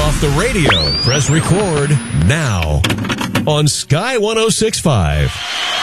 off the radio. Press record now on Sky 106.5.